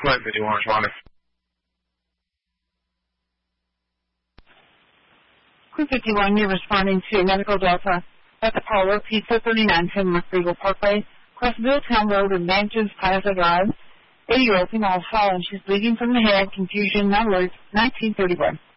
Flight 51 responding. Crew 51, you're responding to Medical Delta at the Apollo Pizza 39 10 Regal Parkway, Crossville Town Road and Mansions Plaza Drive. 80-year-old female has fallen. She's bleeding from the head. Confusion, not alert. 1931.